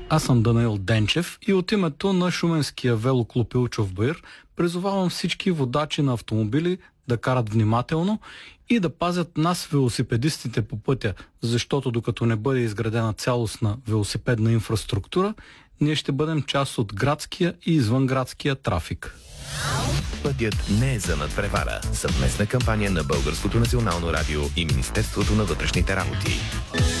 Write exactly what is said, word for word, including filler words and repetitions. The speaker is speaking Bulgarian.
Аз съм Данаил Денчев и от името на Шуменския велоклуб Илчов Баир призовавам всички водачи на автомобили да карат внимателно и да пазят нас, велосипедистите, по пътя, защото докато не бъде изградена цялостна велосипедна инфраструктура, ние ще бъдем част от градския и извънградския трафик. Пътят не е за надпревара. Съвместна кампания на Българското национално радио и Министерството на вътрешните работи.